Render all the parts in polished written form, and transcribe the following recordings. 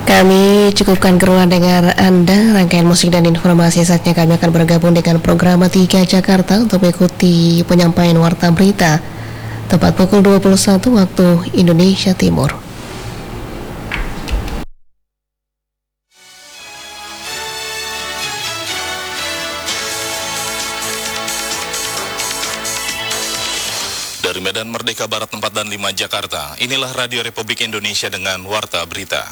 Kami cukupkan keruan dengar Anda. Rangkaian musik dan informasi saatnya kami akan bergabung dengan program 3 Jakarta untuk mengikuti penyampaian warta berita tepat pukul 21 waktu Indonesia Timur. Dari Medan Merdeka Barat 4 dan 5 Jakarta, inilah Radio Republik Indonesia dengan warta berita.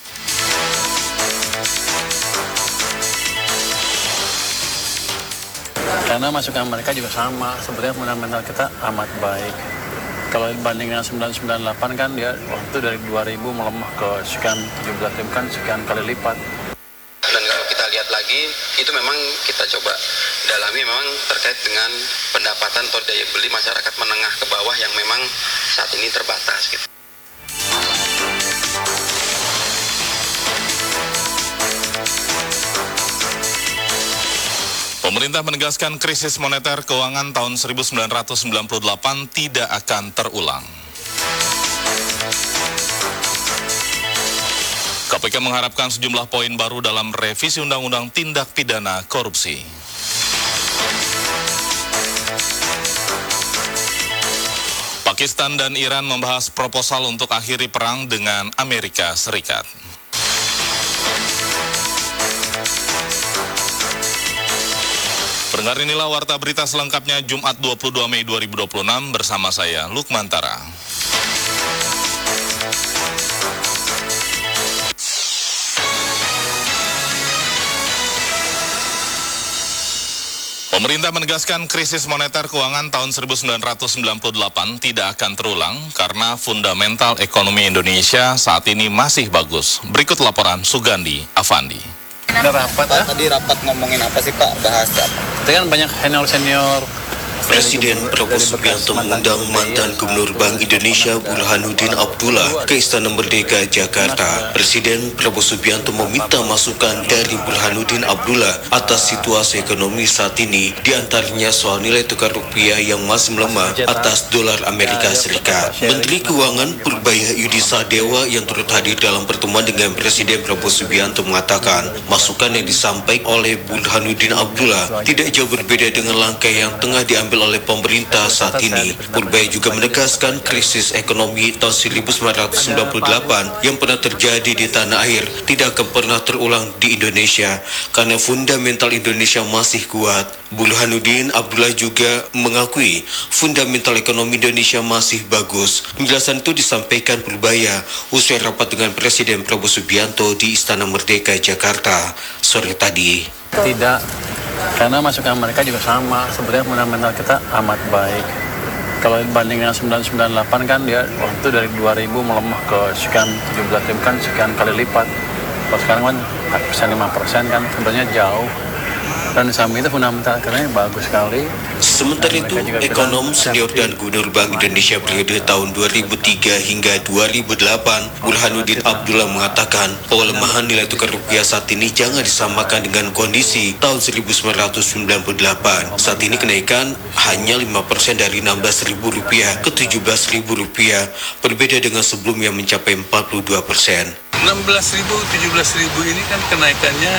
Karena masukan mereka juga sama, sebetulnya fundamental kita amat baik. Kalau dibanding dengan 998 kan dia waktu dari 2000 melemah ke sekian 17.000 kan sekian kali lipat. Dan kalau kita lihat lagi, itu memang kita coba dalami memang terkait dengan pendapatan atau daya beli masyarakat menengah ke bawah yang memang saat ini terbatas gitu. Pemerintah menegaskan krisis moneter keuangan tahun 1998 tidak akan terulang. KPK mengharapkan sejumlah poin baru dalam revisi Undang-Undang Tindak Pidana Korupsi. Pakistan dan Iran membahas proposal untuk akhiri perang dengan Amerika Serikat. Pendengar, inilah warta berita selengkapnya Jumat 22 Mei 2026 bersama saya Lukman Tara. Pemerintah menegaskan krisis moneter keuangan tahun 1998 tidak akan terulang karena fundamental ekonomi Indonesia saat ini masih bagus. Berikut laporan Sugandi Afandi. Ada rapat ya? Tadi rapat ngomongin apa sih Pak? Bahas apa? Itu kan banyak senior Presiden Prabowo Subianto mengundang mantan Gubernur Bank Indonesia Burhanuddin Abdullah ke Istana Merdeka, Jakarta. Presiden Prabowo Subianto meminta masukan dari Burhanuddin Abdullah atas situasi ekonomi saat ini, diantaranya soal nilai tukar rupiah yang masih melemah atas dolar Amerika Serikat. Menteri Keuangan Purbaya Yudi Sadewa yang turut hadir dalam pertemuan dengan Presiden Prabowo Subianto mengatakan masukan yang disampaikan oleh Burhanuddin Abdullah tidak jauh berbeda dengan langkah yang tengah diambil oleh pemerintah saat ini. Purbaya juga menegaskan krisis ekonomi tahun 1998 yang pernah terjadi di tanah air tidak akan pernah terulang di Indonesia karena fundamental Indonesia masih kuat. Burhanuddin Abdullah juga mengakui fundamental ekonomi Indonesia masih bagus. Penjelasan itu disampaikan Purbaya usai rapat dengan Presiden Prabowo Subianto di Istana Merdeka, Jakarta sore tadi. tidak, karena masukan mereka juga sama, sebetulnya fundamental kita amat baik. Kalau dibanding dengan 998 kan dia waktu dari 2000 melemah ke sekian 17.000 kan sekian kali lipat. Kalau sekarang kan 5% kan sebenarnya jauh. Dan samping itu fundamental karena bagus sekali. Sementara itu, ekonom senior dan Gubernur Bank Indonesia periode tahun 2003 hingga 2008, Burhanuddin Abdullah mengatakan pelemahan nilai tukar rupiah saat ini jangan disamakan dengan kondisi tahun 1998. Saat ini kenaikan hanya 5% dari Rp16.000 ke Rp17.000, berbeda dengan sebelumnya mencapai 42%. 16.000, 17.000 ini kan kenaikannya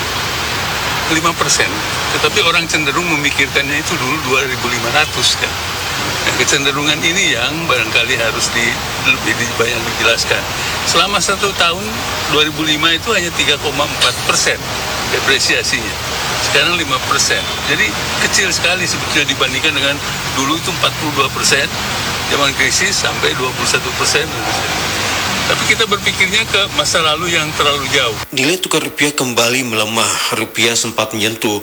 5%, tetapi orang cenderung memikirkannya itu dulu 2.500 kan. Nah, kecenderungan ini yang barangkali harus lebih banyak dijelaskan. Selama 1 tahun 2005 itu hanya 3,4% depresiasinya. Sekarang 5%. Jadi kecil sekali sebetulnya dibandingkan dengan dulu itu 42%, zaman krisis sampai 21%. Tapi kita berpikirnya ke masa lalu yang terlalu jauh. Nilai tukar rupiah kembali melemah. Rupiah sempat menyentuh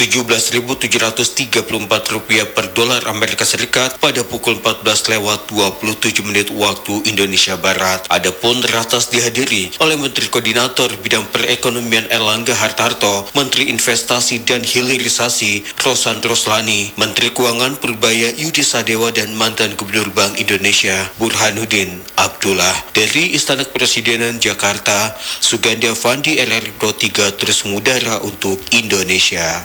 Rp17.734 per dolar Amerika Serikat pada pukul 14:27 waktu Indonesia Barat. Adapun ratas dihadiri oleh Menteri Koordinator Bidang Perekonomian Erlangga Hartarto, Menteri Investasi dan Hilirisasi Rosan Roslani, Menteri Keuangan Purbaya Yudi Sadewa dan mantan Gubernur Bank Indonesia Burhanuddin Abdullah. Dari Istana Kepresidenan Jakarta, Sugandi Afandi, RRI Pro 3 terus mengudara untuk Indonesia.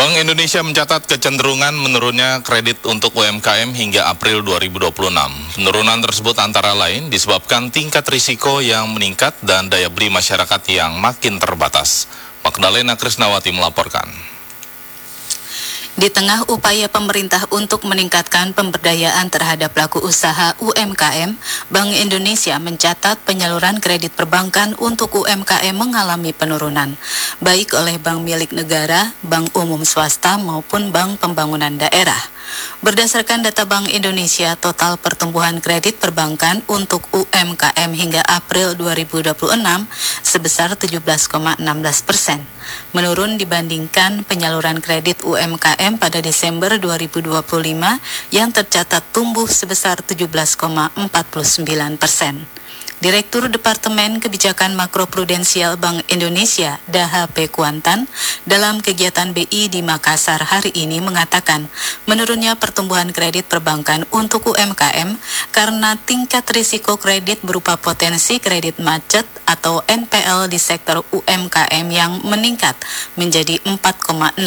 Bank Indonesia mencatat kecenderungan menurunnya kredit untuk UMKM hingga April 2026. Penurunan tersebut antara lain disebabkan tingkat risiko yang meningkat dan daya beli masyarakat yang makin terbatas. Magdalena Krisnawati melaporkan. Di tengah upaya pemerintah untuk meningkatkan pemberdayaan terhadap pelaku usaha UMKM, Bank Indonesia mencatat penyaluran kredit perbankan untuk UMKM mengalami penurunan, baik oleh bank milik negara, bank umum swasta maupun bank pembangunan daerah. Berdasarkan data Bank Indonesia, total pertumbuhan kredit perbankan untuk UMKM hingga April 2026 sebesar 17,16%, menurun dibandingkan penyaluran kredit UMKM pada Desember 2025 yang tercatat tumbuh sebesar 17,49%. Direktur Departemen Kebijakan Makroprudensial Bank Indonesia, Daha P. Kuantan, dalam kegiatan BI di Makassar hari ini mengatakan menurunnya pertumbuhan kredit perbankan untuk UMKM karena tingkat risiko kredit berupa potensi kredit macet atau NPL di sektor UMKM yang meningkat menjadi 4,62%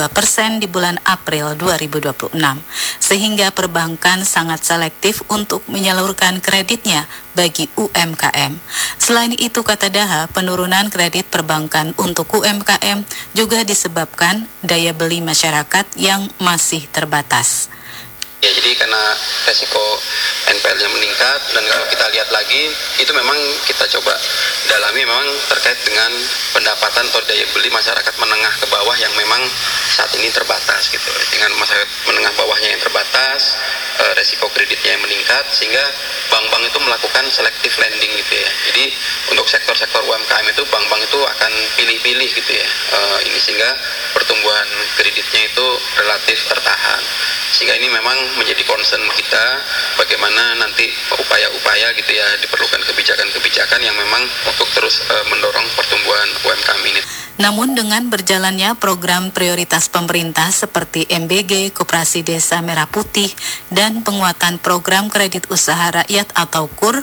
di bulan April 2026, sehingga perbankan sangat selektif untuk menyalurkan kreditnya bagi UMKM. Selain itu, kata Daha, penurunan kredit perbankan untuk UMKM juga disebabkan daya beli masyarakat yang masih terbatas. Ya, jadi karena resiko NPL-nya meningkat, dan kalau kita lihat lagi, itu memang kita coba dalami memang terkait dengan pendapatan atau daya beli masyarakat menengah ke bawah yang memang saat ini terbatas gitu. Dengan masyarakat menengah bawahnya yang terbatas, resiko kreditnya yang meningkat, sehingga bank-bank itu melakukan selective lending gitu ya. Jadi untuk sektor-sektor UMKM itu bank-bank itu akan pilih-pilih gitu ya. Ini sehingga pertumbuhan kreditnya itu relatif tertahan. Sehingga ini memang menjadi concern kita, bagaimana nanti upaya-upaya gitu ya, diperlukan kebijakan-kebijakan yang memang untuk terus mendorong pertumbuhan UMKM ini. Namun dengan berjalannya program prioritas pemerintah seperti MBG, Koperasi Desa Merah Putih, dan penguatan program kredit usaha rakyat atau KUR,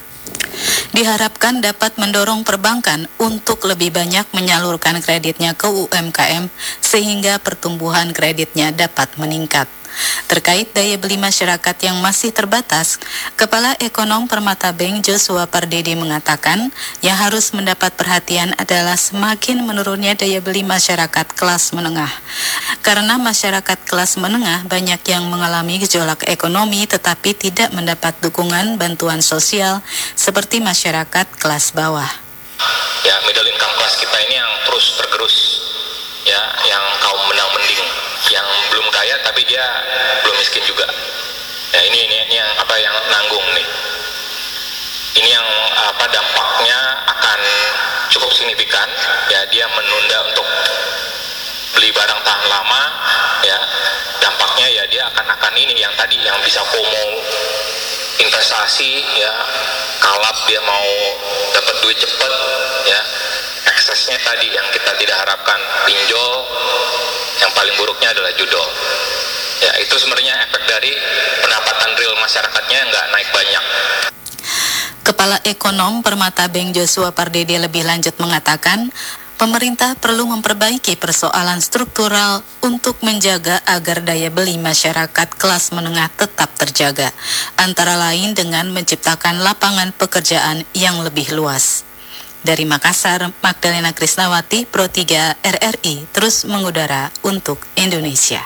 diharapkan dapat mendorong perbankan untuk lebih banyak menyalurkan kreditnya ke UMKM sehingga pertumbuhan kreditnya dapat meningkat. Terkait daya beli masyarakat yang masih terbatas, Kepala Ekonom Permata Bank Joshua Pardede mengatakan yang harus mendapat perhatian adalah semakin menurunnya daya beli masyarakat kelas menengah. Karena masyarakat kelas menengah banyak yang mengalami gejolak ekonomi tetapi tidak mendapat dukungan bantuan sosial seperti masyarakat kelas bawah. Ya, middle income kelas kita ini yang terus tergerus, ya, yang kaum menang mending, yang belum kaya tapi dia belum miskin juga. Ya, ini yang yang nanggung nih. Ini yang dampaknya akan cukup signifikan. Ya, dia menunda untuk beli barang tahan lama. Ya, dampaknya ya dia akan ini yang tadi yang bisa FOMO investasi, ya, kalap dia mau dapat duit cepat, ya. Eksesnya tadi yang kita tidak harapkan, pinjol, yang paling buruknya adalah judol. Ya, itu sebenarnya efek dari pendapatan real masyarakatnya nggak naik banyak. Kepala Ekonom Permata Bank Joshua Pardede lebih lanjut mengatakan, pemerintah perlu memperbaiki persoalan struktural untuk menjaga agar daya beli masyarakat kelas menengah tetap terjaga, antara lain dengan menciptakan lapangan pekerjaan yang lebih luas. Dari Makassar, Magdalena Krisnawati, Pro 3 RRI, terus mengudara untuk Indonesia.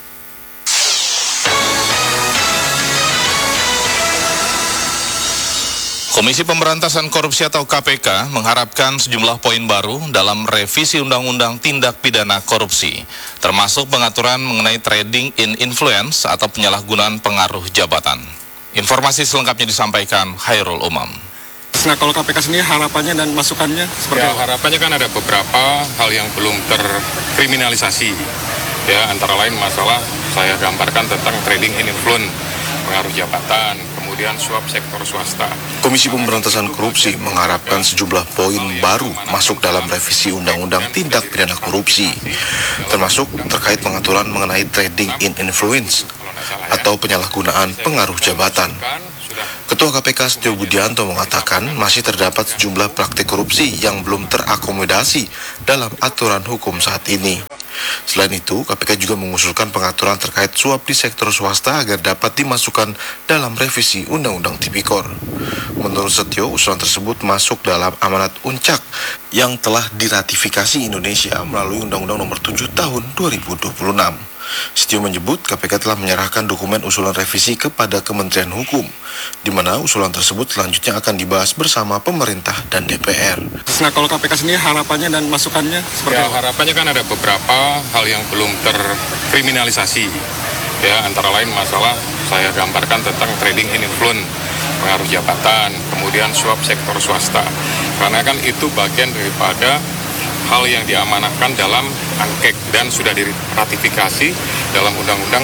Komisi Pemberantasan Korupsi atau KPK mengharapkan sejumlah poin baru dalam revisi Undang-Undang Tindak Pidana Korupsi, termasuk pengaturan mengenai trading in influence atau penyalahgunaan pengaruh jabatan. Informasi selengkapnya disampaikan Khairul Umam. Nah, kalau KPK sendiri harapannya dan masukannya seperti apa? Harapannya kan ada beberapa hal yang belum terkriminalisasi. Ya, antara lain masalah saya gambarkan tentang trading in influence, pengaruh jabatan, kemudian suap sektor swasta. Komisi Pemberantasan Korupsi mengharapkan sejumlah poin baru masuk dalam revisi Undang-Undang Tindak Pidana Korupsi, termasuk terkait pengaturan mengenai trading in influence atau penyalahgunaan pengaruh jabatan. Ketua KPK Setio Budianto mengatakan masih terdapat sejumlah praktik korupsi yang belum terakomodasi dalam aturan hukum saat ini. Selain itu, KPK juga mengusulkan pengaturan terkait suap di sektor swasta agar dapat dimasukkan dalam revisi Undang-Undang Tipikor. Menurut Setio, usulan tersebut masuk dalam amanat UNCAK yang telah diratifikasi Indonesia melalui Undang-Undang Nomor 7 Tahun 2026. Setio menyebut KPK telah menyerahkan dokumen usulan revisi kepada Kementerian Hukum, di mana usulan tersebut selanjutnya akan dibahas bersama pemerintah dan DPR. Nah, kalau KPK sendiri harapannya dan masukannya seperti apa? Harapannya kan ada beberapa hal yang belum terkriminalisasi. Ya, antara lain masalah saya gambarkan tentang trading in influence, pengaruh jabatan, kemudian suap sektor swasta. Karena kan itu bagian daripada hal yang diamanahkan dalam ANKEK dan sudah diratifikasi dalam Undang-Undang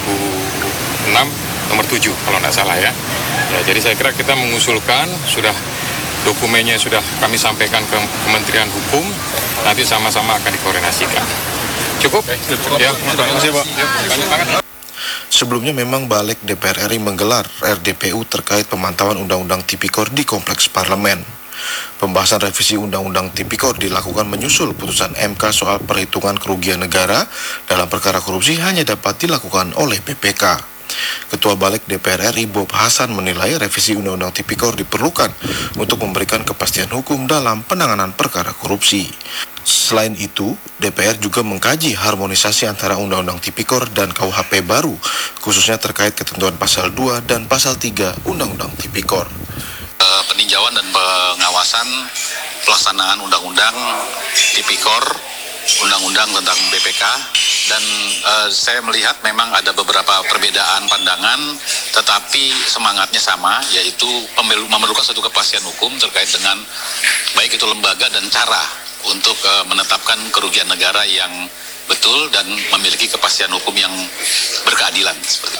2006 nomor 7 kalau tidak salah ya. Jadi saya kira kita mengusulkan, sudah dokumennya sudah kami sampaikan ke Kementerian Hukum, nanti sama-sama akan dikoordinasikan. Cukup? Ya, terima kasih Pak. Sebelumnya memang Balik DPR RI menggelar RDPU terkait pemantauan Undang-Undang Tipikor di Kompleks Parlemen. Pembahasan revisi Undang-Undang Tipikor dilakukan menyusul putusan MK soal perhitungan kerugian negara dalam perkara korupsi hanya dapat dilakukan oleh BPK. Ketua Balik DPR RI Bob Hasan menilai revisi Undang-Undang Tipikor diperlukan untuk memberikan kepastian hukum dalam penanganan perkara korupsi. Selain itu, DPR juga mengkaji harmonisasi antara Undang-Undang Tipikor dan KUHP baru, khususnya terkait ketentuan pasal 2 dan pasal 3 Undang-Undang Tipikor. Peninjauan dan pengawasan pelaksanaan Undang-Undang Tipikor, Undang-Undang tentang BPK, dan saya melihat memang ada beberapa perbedaan pandangan, tetapi semangatnya sama, yaitu memerlukan satu kepastian hukum terkait dengan baik itu lembaga dan cara untuk menetapkan kerugian negara yang betul dan memiliki kepastian hukum yang berkeadilan.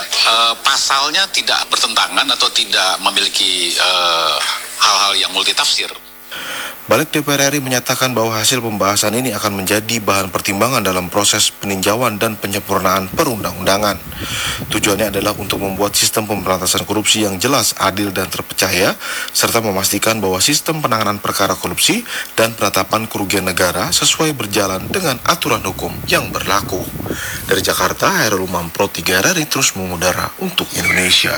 Pasalnya tidak bertentangan atau tidak memiliki hal-hal yang multitafsir. Balik DPR RI menyatakan bahwa hasil pembahasan ini akan menjadi bahan pertimbangan dalam proses peninjauan dan penyempurnaan perundang-undangan. Tujuannya adalah untuk membuat sistem pemberantasan korupsi yang jelas, adil, dan terpercaya, serta memastikan bahwa sistem penanganan perkara korupsi dan penetapan kerugian negara sesuai berjalan dengan aturan hukum yang berlaku. Dari Jakarta, Hairul Umam, Pro 3 RRI terus mengudara untuk Indonesia.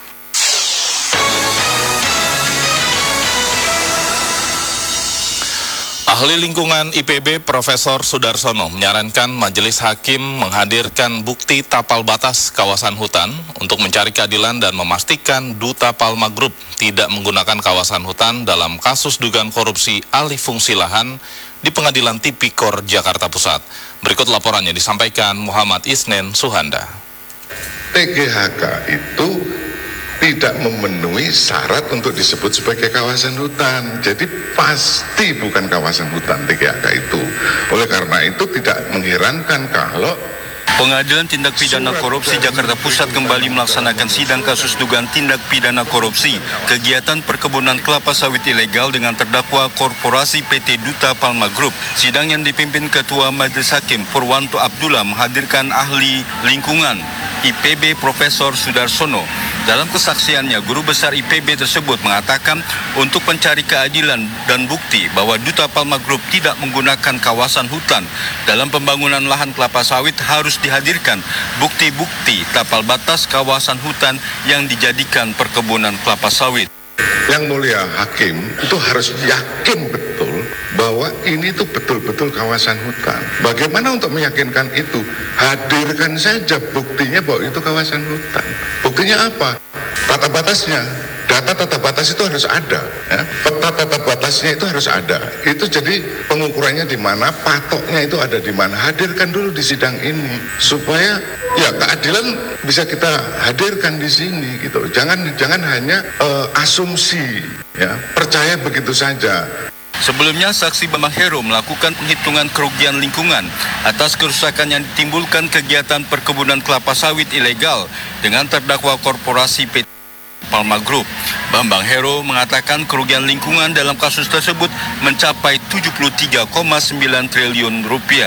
Ahli lingkungan IPB Profesor Sudarsono menyarankan majelis hakim menghadirkan bukti tapal batas kawasan hutan untuk mencari keadilan dan memastikan Duta Palma Group tidak menggunakan kawasan hutan dalam kasus dugaan korupsi alih fungsi lahan di Pengadilan Tipikor Jakarta Pusat. Berikut laporannya disampaikan Muhammad Isnen Suhanda. TGHK itu tidak memenuhi syarat untuk disebut sebagai kawasan hutan. Jadi pasti bukan kawasan hutan TGHK itu. Oleh karena itu tidak mengherankan kalau Pengadilan Tindak Pidana Korupsi Jakarta Pusat kembali melaksanakan sidang kasus dugaan tindak pidana korupsi kegiatan perkebunan kelapa sawit ilegal dengan terdakwa korporasi PT Duta Palma Group. Sidang yang dipimpin Ketua Majelis Hakim Purwanto Abdullah menghadirkan ahli lingkungan IPB Profesor Sudarsono. Dalam kesaksiannya, guru besar IPB tersebut mengatakan untuk mencari keadilan dan bukti bahwa Duta Palma Group tidak menggunakan kawasan hutan dalam pembangunan lahan kelapa sawit harus dihadirkan bukti-bukti tapal batas kawasan hutan yang dijadikan perkebunan kelapa sawit. Yang mulia hakim itu harus yakin betul bahwa ini tuh betul-betul kawasan hutan. Bagaimana untuk meyakinkan itu? Hadirkan saja buktinya bahwa itu kawasan hutan. Buktinya apa? Tata batasnya. Data tata batas itu harus ada. Ya. Peta tata batasnya itu harus ada. Itu jadi pengukurannya di mana, patoknya itu ada di mana. Hadirkan dulu di sidang ini supaya ya keadilan bisa kita hadirkan di sini gitu. Jangan hanya asumsi, ya percaya begitu saja. Sebelumnya, saksi Bambang Hero melakukan penghitungan kerugian lingkungan atas kerusakan yang ditimbulkan kegiatan perkebunan kelapa sawit ilegal dengan terdakwa korporasi PT Palma Group. Bambang Hero mengatakan kerugian lingkungan dalam kasus tersebut mencapai 73,9 triliun rupiah.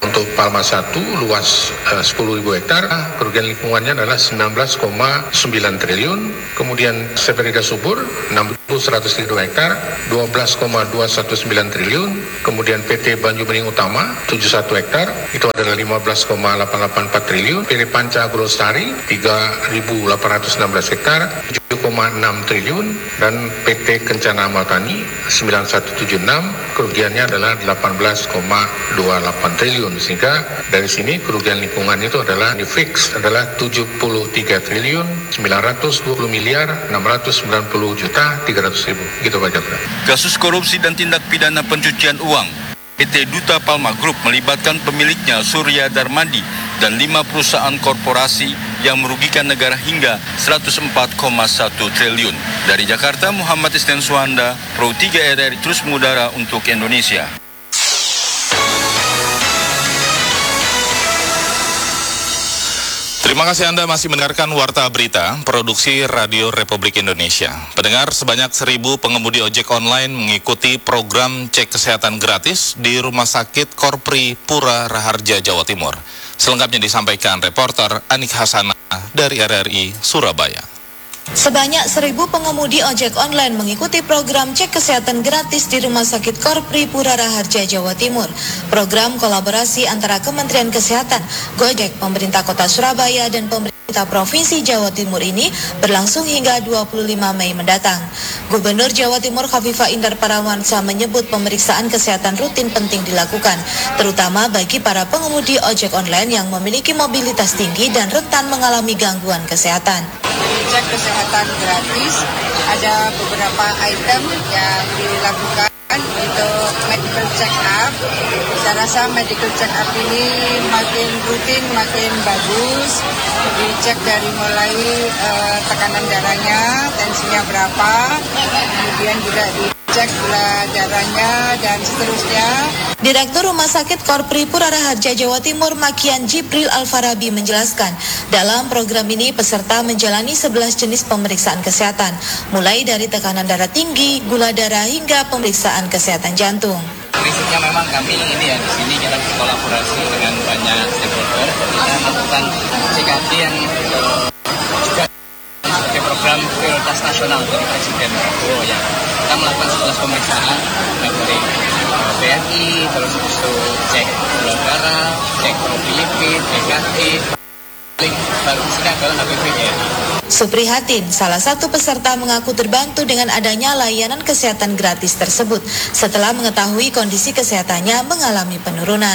Untuk Palma 1 luas 10.000 hektar, kerugian lingkungannya adalah 19,9 triliun. Kemudian Seperida Subur 6.103 hektar, 12,219 triliun. Kemudian PT Banyu Bening Utama 71 hektar, itu adalah 15,884 triliun. PT Panca Agrostari 3.816 hektar, 7,6 triliun. Dan PT Kencana Amaltani 9176, kerugiannya adalah 18,28 triliun. Sehingga dari sini kerugian lingkungan itu adalah fix adalah 73 triliun 920 miliar 690 juta 300 ribu. Gitu Pak Jaksa. Kasus korupsi dan tindak pidana pencucian uang, PT Duta Palma Group melibatkan pemiliknya Surya Darmadi dan 5 perusahaan korporasi yang merugikan negara hingga 104,1 triliun. Dari Jakarta, Muhammad Isnan Suhanda, Pro 3 RRI terus mengudara untuk Indonesia. Terima kasih Anda masih mendengarkan Warta Berita, produksi Radio Republik Indonesia. Pendengar, sebanyak 1.000 pengemudi ojek online mengikuti program cek kesehatan gratis di Rumah Sakit Korpri Pura Raharja, Jawa Timur. Selengkapnya disampaikan reporter Anik Hasanah dari RRI Surabaya. Sebanyak 1.000 pengemudi ojek online mengikuti program cek kesehatan gratis di Rumah Sakit Korpri Pura Raharja, Jawa Timur. Program kolaborasi antara Kementerian Kesehatan, Gojek, Pemerintah Kota Surabaya, dan Pemerintah Provinsi Jawa Timur ini berlangsung hingga 25 Mei mendatang. Gubernur Jawa Timur Khofifah Indar Parawansa menyebut pemeriksaan kesehatan rutin penting dilakukan, terutama bagi para pengemudi ojek online yang memiliki mobilitas tinggi dan rentan mengalami gangguan kesehatan. Cek kesehatan gratis, ada beberapa item yang dilakukan untuk medical check up. Saya rasa medical check up ini makin rutin, makin bagus. Dicek dari mulai tekanan darahnya, tensinya berapa, kemudian juga dicek gula darahnya dan seterusnya. Direktur Rumah Sakit Korpri Pura Raharja, Jawa Timur, Makian Jibril Al-Farabi menjelaskan, dalam program ini peserta menjalani 11 jenis pemeriksaan kesehatan, mulai dari tekanan darah tinggi, gula darah, hingga pemeriksaan kesehatan jantung. Prinsipnya memang kami ini ya, di sini kita berkolaborasi dengan banyak stakeholder. Kita melakukan CKD yang juga sebagai program prioritas nasional dari Presiden Prabowo ya. Kita melakukan 11 pemeriksaan dari BRI, terus itu cek gula darah, cek lipid, TKT, baru sini adalah HPV. Suprihatin, salah satu peserta, mengaku terbantu dengan adanya layanan kesehatan gratis tersebut setelah mengetahui kondisi kesehatannya mengalami penurunan.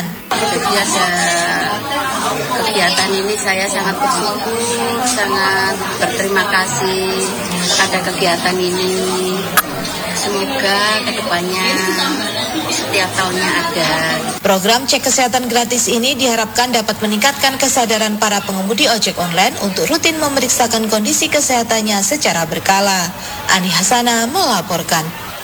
Kegiatan ini saya sangat bersyukur, sangat berterima kasih pada kegiatan ini. Semoga kedepannya setiap tahunnya ada. Program cek kesehatan gratis ini diharapkan dapat meningkatkan kesadaran para pengemudi ojek online untuk rutin memeriksakan kondisi kesehatannya secara berkala. Ani Hasanah melaporkan.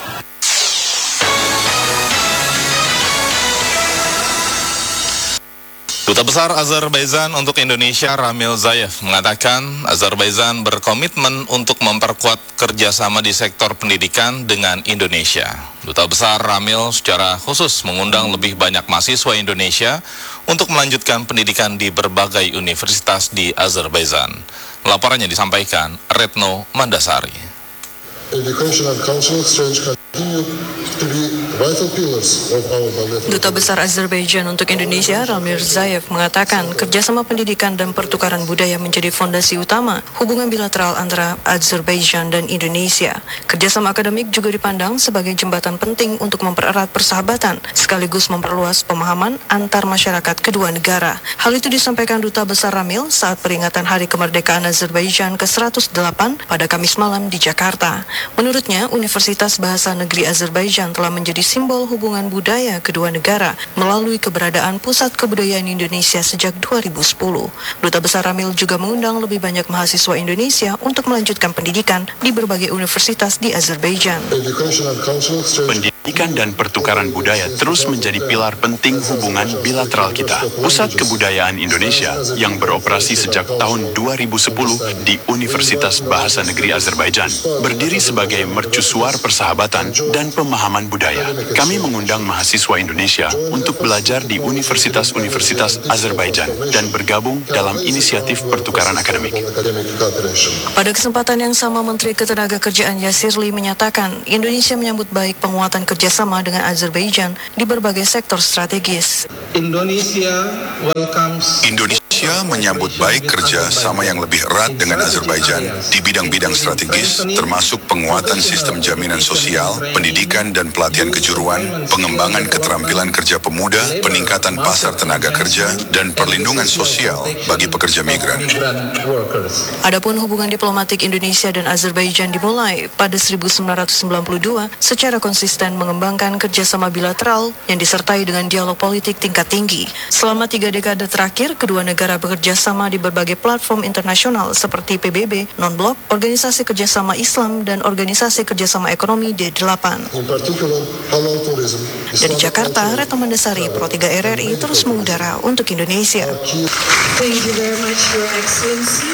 Duta Besar Azerbaijan untuk Indonesia Ramil Zayev mengatakan Azerbaijan berkomitmen untuk memperkuat kerjasama di sektor pendidikan dengan Indonesia. Duta Besar Ramil secara khusus mengundang lebih banyak mahasiswa Indonesia untuk melanjutkan pendidikan di berbagai universitas di Azerbaijan. Laporannya disampaikan Retno Mandasari. Educational Council Exchange continue to be vital pillars of our bilateral. Duta Besar Azerbaijan untuk Indonesia, Ramil Zayev, mengatakan kerjasama pendidikan dan pertukaran budaya menjadi fondasi utama hubungan bilateral antara Azerbaijan dan Indonesia. Kerjasama akademik juga dipandang sebagai jembatan penting untuk mempererat persahabatan, sekaligus memperluas pemahaman antar masyarakat kedua negara. Hal itu disampaikan Duta Besar Ramil saat peringatan Hari Kemerdekaan Azerbaijan ke-108 pada Kamis malam di Jakarta. Menurutnya, Universitas Bahasa Negeri Azerbaijan telah menjadi simbol hubungan budaya kedua negara melalui keberadaan Pusat Kebudayaan Indonesia sejak 2010. Duta Besar Ramil juga mengundang lebih banyak mahasiswa Indonesia untuk melanjutkan pendidikan di berbagai universitas di Azerbaijan. Educational Council Exchange Pendidikan dan pertukaran budaya terus menjadi pilar penting hubungan bilateral kita. Pusat Kebudayaan Indonesia yang beroperasi sejak tahun 2010 di Universitas Bahasa Negeri Azerbaijan berdiri sebagai mercusuar persahabatan dan pemahaman budaya. Kami mengundang mahasiswa Indonesia untuk belajar di universitas-universitas Azerbaijan dan bergabung dalam inisiatif pertukaran akademik. Pada kesempatan yang sama, Menteri Ketenagakerjaan Yasirli menyatakan Indonesia menyambut baik penguatan kerjasama dengan Azerbaijan di berbagai sektor strategis. Indonesia menyambut baik kerjasama yang lebih erat dengan Azerbaijan di bidang-bidang strategis, termasuk penguatan sistem jaminan sosial, pendidikan dan pelatihan kejuruan, pengembangan keterampilan kerja pemuda, peningkatan pasar tenaga kerja, dan perlindungan sosial bagi pekerja migran. Adapun hubungan diplomatik Indonesia dan Azerbaijan dimulai pada 1992 secara konsisten mengembangkan kerjasama bilateral yang disertai dengan dialog politik tingkat tinggi. Selama 3 dekade terakhir, kedua negara bekerja sama di berbagai platform internasional seperti PBB, Non-Blok, Organisasi Kerjasama Islam, dan Organisasi Kerjasama Ekonomi D8. Dari Jakarta, Retno Mandasari, Pro 3 RRI terus mengudara untuk Indonesia. Thank you very much, Your Excellency.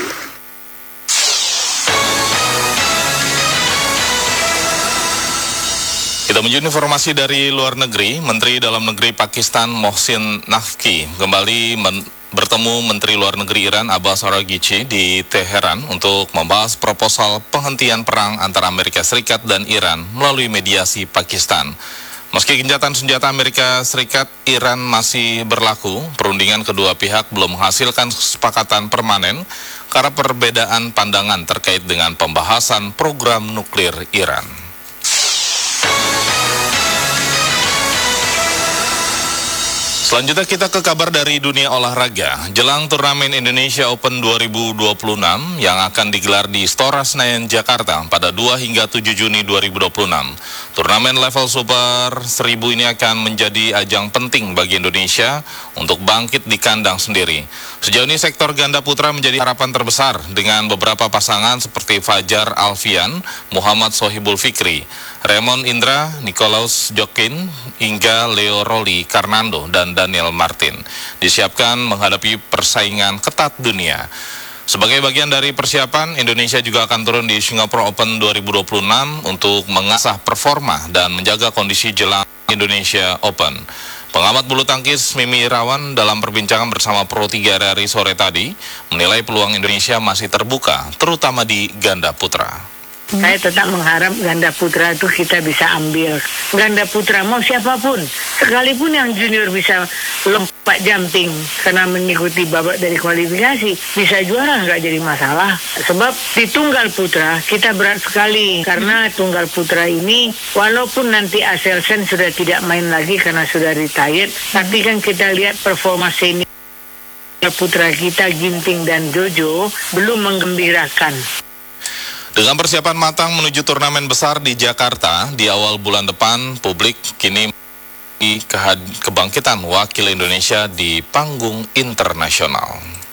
Kita menuju informasi dari luar negeri. Menteri Dalam Negeri Pakistan Mohsin Naqvi kembali bertemu Menteri Luar Negeri Iran Abbas Araghchi di Teheran untuk membahas proposal penghentian perang antara Amerika Serikat dan Iran melalui mediasi Pakistan. Meski gencatan senjata Amerika Serikat, Iran masih berlaku, perundingan kedua pihak belum menghasilkan kesepakatan permanen karena perbedaan pandangan terkait dengan pembahasan program nuklir Iran. Selanjutnya kita ke kabar dari dunia olahraga. Jelang turnamen Indonesia Open 2026 yang akan digelar di Istora Senayan, Jakarta pada 2 hingga 7 Juni 2026. Turnamen level Super 1000 ini akan menjadi ajang penting bagi Indonesia untuk bangkit di kandang sendiri. Sejauh ini sektor ganda putra menjadi harapan terbesar dengan beberapa pasangan seperti Fajar Alfian, Muhammad Sohibul Fikri, Raymond Indra, Nikolaus Jokin, hingga Leo Roli Karnando dan Daniel Martin disiapkan menghadapi persaingan ketat dunia. Sebagai bagian dari persiapan, Indonesia juga akan turun di Singapore Open 2026 untuk mengasah performa dan menjaga kondisi jelang Indonesia Open. Pengamat bulu tangkis Mimi Irawan dalam perbincangan bersama Pro 3 RRI sore tadi menilai peluang Indonesia masih terbuka, terutama di ganda putra. Saya tetap mengharap ganda putra itu kita bisa ambil. Ganda putra mau siapapun, sekalipun yang junior bisa lompat jumping karena mengikuti babak dari kualifikasi, bisa juara nggak jadi masalah. Sebab di tunggal putra kita berat sekali karena tunggal putra ini walaupun nanti Axelsen sudah tidak main lagi karena sudah retired, tapi kan kita lihat performa senior putra kita Ginting dan Jojo belum menggembirakan. Dengan persiapan matang menuju turnamen besar di Jakarta di awal bulan depan, publik kini kebangkitan wakil Indonesia di panggung internasional.